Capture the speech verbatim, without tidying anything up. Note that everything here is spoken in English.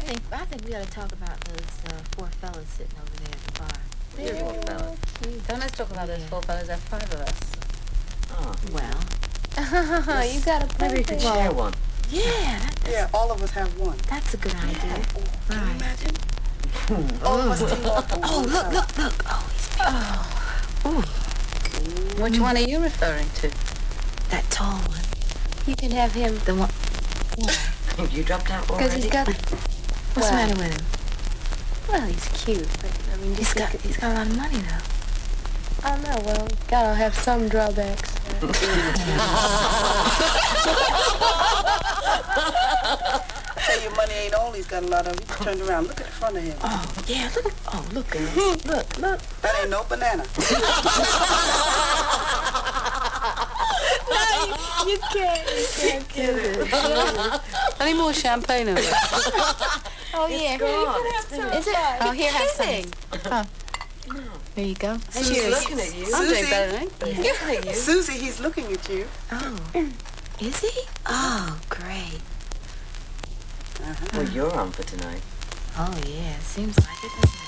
think I think we ought to talk about those uh, four fellas sitting over there at the bar. They're four fellas. Don't let's talk about those four fellas. There are five of us. Oh, well. You got a point. Maybe we could share one. Yeah. That, Yeah, all of us have one. that's a good idea. Oh, can you Right. imagine? All of us team up. Oh, look, look, look. Oh, he's Oh. Which one are you referring to? that tall one. You can have him. The one. You dropped out Because already? he's got. What's Well, the matter with him? Well, he's cute, but I mean, He's just got look at- he's got a lot of money though. I don't know. Well, gotta have some drawbacks. Tell you money ain't all he's got a lot of. He turned around. Look at the front of him. Oh yeah, look. Oh look, girls. Look, look. That ain't no banana. You can't. You can't do this. Any more champagne over there? Oh yeah. Is it? Oh, here, have some. Oh. There you go. She's Cheers. looking at you. I'm doing Susie. better than anybody. He's looking at you. Susie, he's looking at you. Oh. Is he? Oh, great. Uh-huh. Well, you're on for tonight. Oh yeah, seems like it. Doesn't